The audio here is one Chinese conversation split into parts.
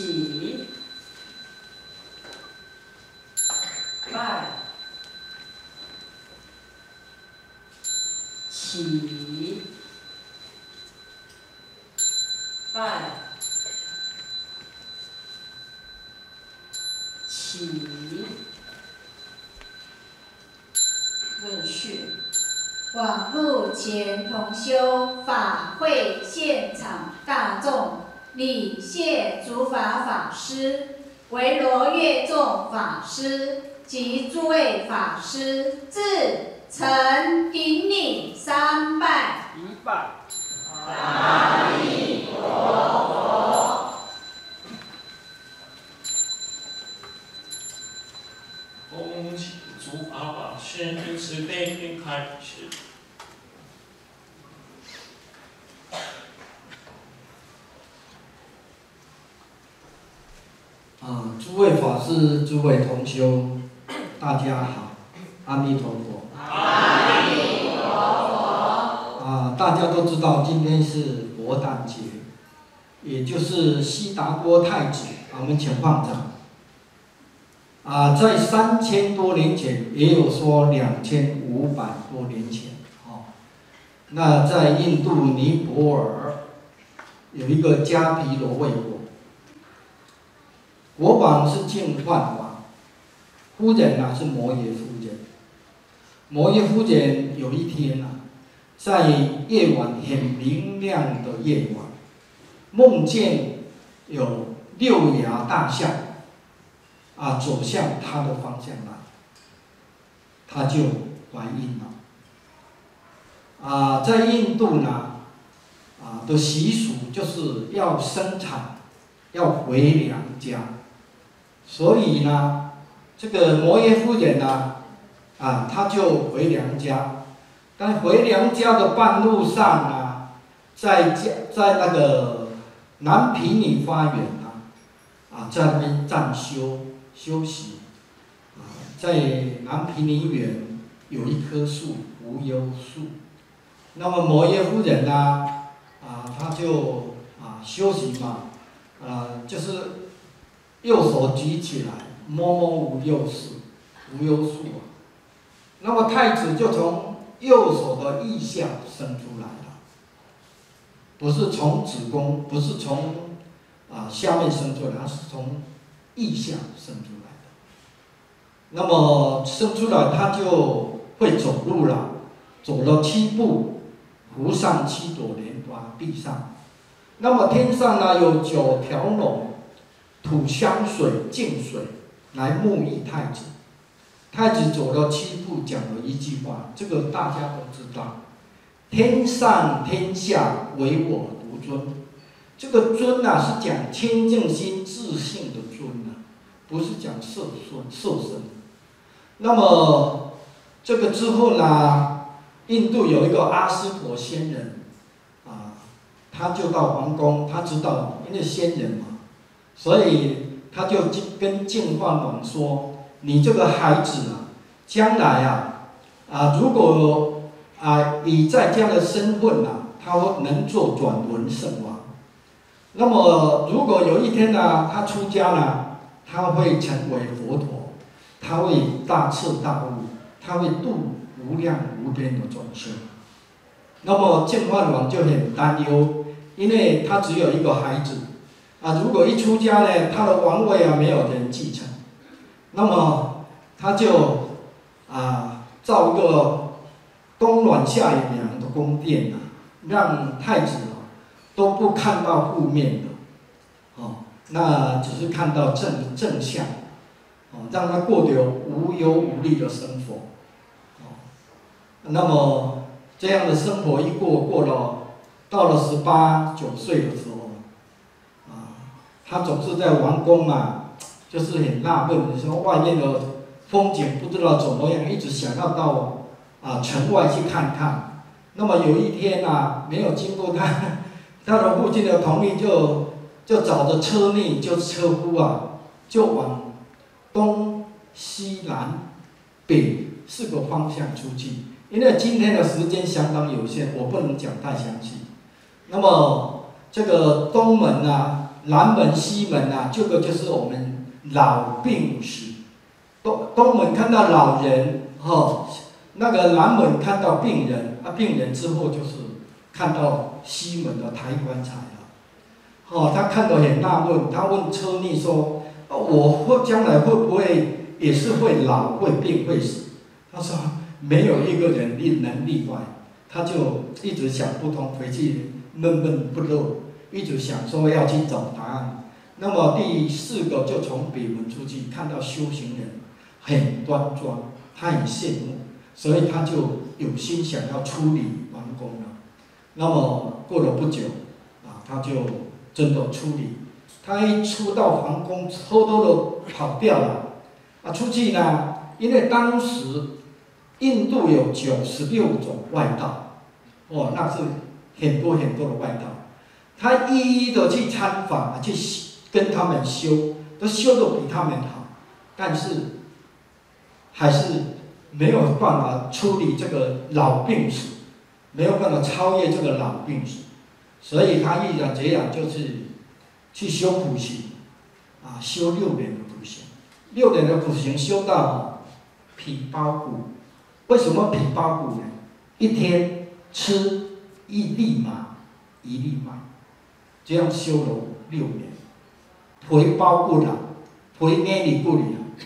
起，拜，起，拜，起，问讯。 网路前同修法会现场大众，礼谢主法法师、维罗月众法师及诸位法师，至诚顶礼三拜。 一拜。 阿弥陀佛。 恭请诸法法师慈悲并开示。 诸位法师、诸位同修，大家好，阿弥陀佛。 阿弥陀佛。 大家都知道今天是佛诞节，也就是悉达多太子，我们请放掌。在3000多年前，也有说2500多年前，那在印度尼泊尔有一个迦毗罗卫国，国王是净饭王，夫人是摩耶夫人。摩耶夫人有一天在夜晚很明亮的夜晚，梦见有6牙大象走向他的方向来，他就怀孕了。在印度的习俗就是要生产，要回娘家，所以这个摩耶夫人他就回娘家，但回娘家的半路上在那个南毗尼花园在那边暂休息。在南毗尼园有一棵树，无忧树。那么摩耶夫人他就休息嘛，就是右手举起来摸摸无忧树那么太子就从右手的腋下生出来了，不是从子宫，不是从下面生出来，它是从腋下生出来的。那么生出来他就会走路了，走了7步，扶上7朵莲花地上。那么天上有9条龙吐香水净水来沐浴太子。太子走了7步，讲了一句话，这个大家都知道：天上天下唯我独尊。这个尊是讲清净心自性的尊不是讲色身。那么这个之后印度有一个阿斯陀仙人他就到皇宫，他知道因为仙人嘛，所以他就跟净饭王说：你这个孩子将来如果以在家的身份他能做转轮圣王。那么如果有一天他出家了，他会成为佛陀，他会大彻大悟，他会度无量无边的众生。那么净饭王就很担忧，因为他只有一个孩子如果一出家他的王位没有人继承，那么他就造一个冬暖夏凉的宫殿让太子都不看到负面的那只是看到正向让他过得无忧无虑的生活那么这样的生活一过了，到了18、19岁的时候他总是在王宫就是很纳闷，说外面的风景不知道怎么样，一直想要到城外去看看。那么有一天没有经过他的父亲的同意，就找着车内，就是车夫就往东西南北4个方向出去。因为今天的时间相当有限，我不能讲太详细。那么这个东门南门、西门啊，这个就是我们老病死。东门看到老人，那个南门看到病人，病人之后就是看到西门的抬棺材了。他看到很纳闷，他问车逆说：“我将来会不会也是会老、会病、会死？”他说：“没有一个人能例外。”他就一直想不通，回去闷闷不乐，一直想说要去找答案。那么第4个就从北门出去，看到修行人很端庄，他很羡慕，所以他就有心想要出礼完工了。那么过了不久，他就真的出礼。他一出到皇宫，偷偷的跑掉了。出去呢，因为当时印度有96种外道，那是很多很多的外道。他一一的去参访，去跟他们修，都修得比他们好，但是还是没有办法处理这个老病死，没有办法超越这个老病死，所以他毅然决然就是去修苦行，修6年的苦行，6年的苦行修到皮包骨。为什么皮包骨呢？一天吃1粒麻，1粒麦，这样修了6年，皮包骨了，皮硬里骨里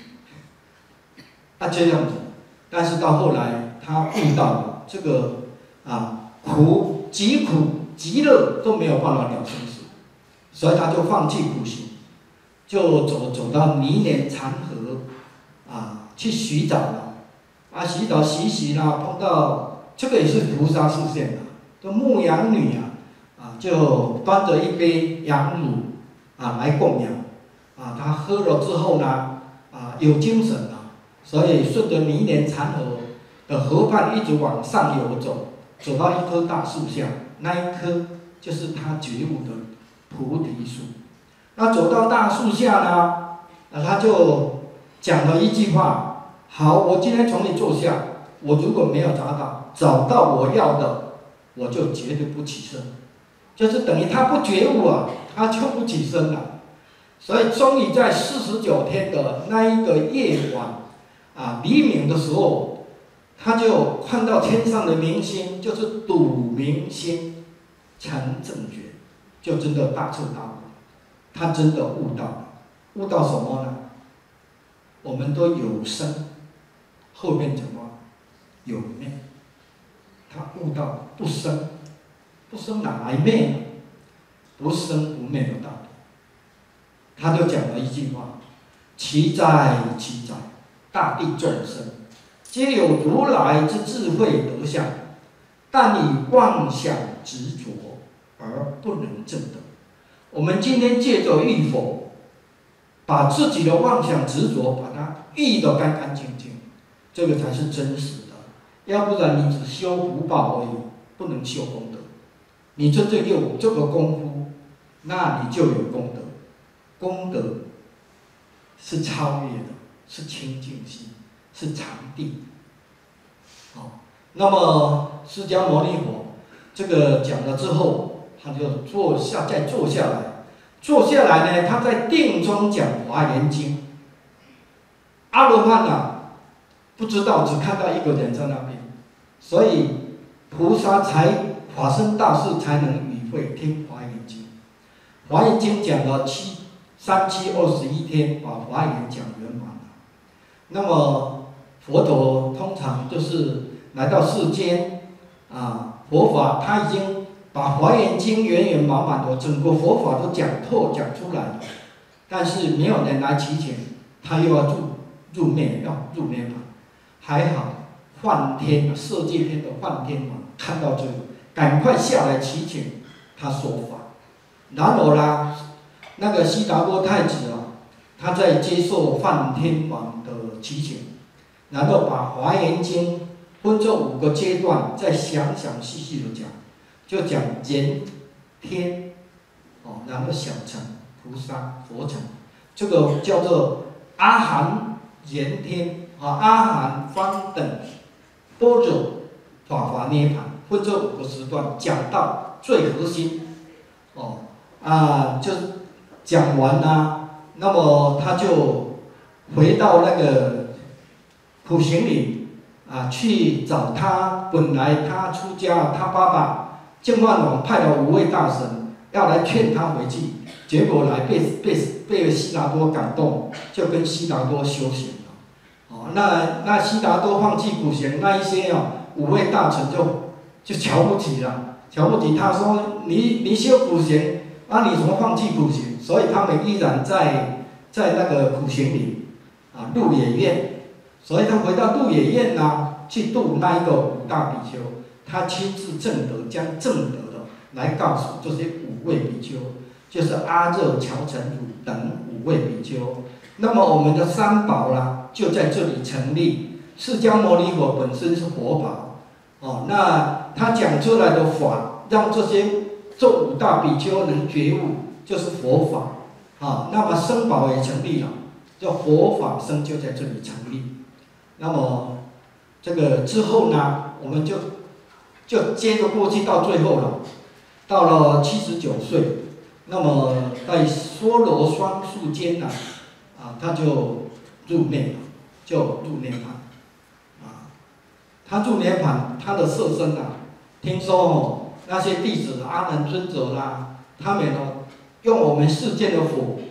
了，这样子。但是到后来，他悟到了这个苦极苦极乐都没有办法了生死，所以他就放弃苦行，就走到泥莲禅河去洗澡了。洗澡洗啦，碰到这个也是菩萨示现的，这牧羊女就端着一杯羊乳来供养他喝了之后呢有精神了，所以顺着泥莲禅河的河畔一直往上游走，走到一棵大树下，那一棵就是他觉悟的菩提树。那走到大树下呢，他就讲了一句话。好，我今天从你坐下，我如果没有找到我要的，我就绝对不起身，就是等于他不觉悟他就不起身了。所以终于在49天的那一个夜晚黎明的时候，他就看到天上的明星，就是睹明星成正觉，就真的大彻大悟，他真的悟到了。悟到什么呢？我们都有生。后面怎么有灭？他悟到不生，不生哪来灭呢？不生不灭的道理。他就讲了一句话：其在其在，大地众生皆有如来之智慧德相，但以妄想执着而不能证得。我们今天借着浴佛，把自己的妄想执着把它浴得干干净净。这个才是真实的，要不然你只修福报而已，不能修功德。你真正有这个功夫，那你就有功德。功德是超越的，是清净心，是禅定。那么释迦牟尼佛这个讲了之后，他就再坐下来。坐下来呢，他在定中讲《华严经》。阿罗汉不知道，只看到一个人在那边，所以菩萨法身大士才能与会听《华严经》。《华严经》讲了3721天，把华严讲圆满了。那么佛陀通常就是来到世间佛法他已经把《华严经》圆圆满满的整个佛法都讲透讲出来了，但是没有人来祈请，他又要入灭槃。还好，色界天的梵天王看到这个，赶快下来祈请他说法。然后那个悉达多太子他在接受梵天王的祈请，然后把《华严经》分这5个阶段，再详细细的讲，就讲人、天，然后小乘、菩萨、佛乘，这个叫做阿含人天。阿含、方等、般若、法涅槃，分这5个时段，讲到最核心。就是讲完啦，那么他就回到那个苦行岭啊，去找他。本来他出家，他爸爸净饭王派了5位大神要来劝他回去，结果来被悉达多感动，就跟悉达多修行了。哦，那悉达多放弃苦行，那一些5位大臣就瞧不起了，瞧不起他说你修苦行，啊你怎么放弃苦行？所以他们依然在那个苦行里啊鹿野苑，所以他回到鹿野苑去度那一个5大比丘，他亲自证得，将证得的来告诉这些5位比丘，就是阿热、乔成儒等5位比丘。那么我们的三宝就在这里成立。释迦牟尼佛本身是佛宝，哦，那他讲出来的法，让这5大比丘能觉悟，就是佛法，啊，那么僧宝也成立了，叫佛法僧就在这里成立。那么这个之后呢，我们就接着过去到最后了，到了79岁，那么在娑罗双树间他就入内了，就入涅槃，他入涅槃，他的色身听说那些弟子阿难尊者他们用我们世间的